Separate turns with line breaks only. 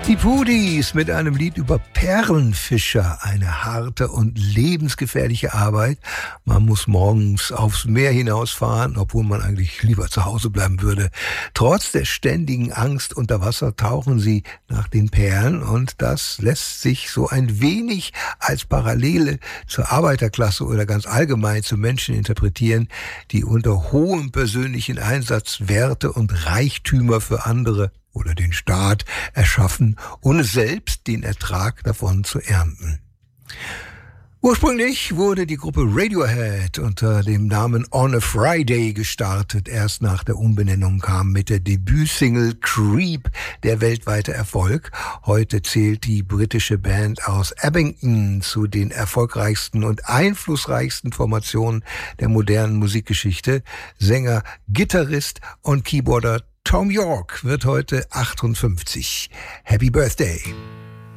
Die Pudis mit einem Lied über Perlenfischer, eine harte und lebensgefährliche Arbeit. Man muss morgens aufs Meer hinausfahren, obwohl man eigentlich lieber zu Hause bleiben würde. Trotz der ständigen Angst unter Wasser tauchen sie nach den Perlen und das lässt sich so ein wenig als Parallele zur Arbeiterklasse oder ganz allgemein zu Menschen interpretieren, die unter hohem persönlichen Einsatz Werte und Reichtümer für andere oder den Staat erschaffen, ohne selbst den Ertrag davon zu ernten. Ursprünglich wurde die Gruppe Radiohead unter dem Namen On a Friday gestartet. Erst nach der Umbenennung kam mit der Debütsingle Creep der weltweite Erfolg. Heute zählt die britische Band aus Abingdon zu den erfolgreichsten und einflussreichsten Formationen der modernen Musikgeschichte. Sänger, Gitarrist und Keyboarder Thom Yorke wird heute 58. Happy Birthday!